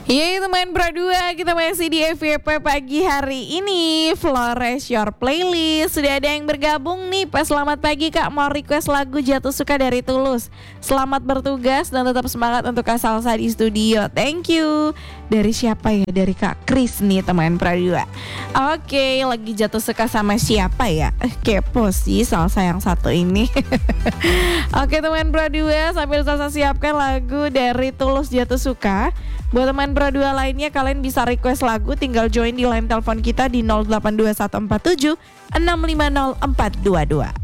Yeay teman Pro 2, kita masih di FYP pagi hari ini. Flores Your Playlist. Sudah ada yang bergabung nih. Selamat pagi Kak, mau request lagu Jatuh Suka dari Tulus. Selamat bertugas dan tetap semangat untuk Kak Salsa di studio. Thank you. Dari siapa ya? Dari Kak Kris nih teman Pro 2. Oke, lagi jatuh suka sama siapa ya? Kepo sih Salsa yang satu ini. Oke teman Pro 2, sambil Salsa siapkan lagu dari Tulus Jatuh Suka. Buat teman Pro 2 lainnya, kalian bisa request lagu, tinggal join di line telepon kita di 082147 650422.